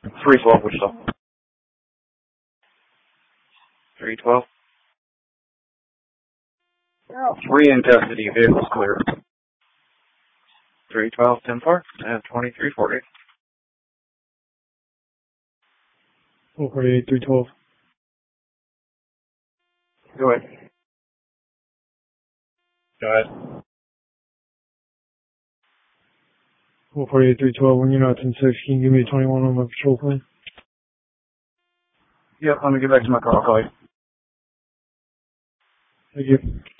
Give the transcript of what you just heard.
312, Wichita. 312. 3 in custody, vehicle's clear. 312, 10-4, and 2340. 448, 312. Go ahead. Go ahead. 448, 312, when you're not 10-6, can you give me a 21 on my patrol plan? Yep, let me get back to my car. I'll call you. Thank you.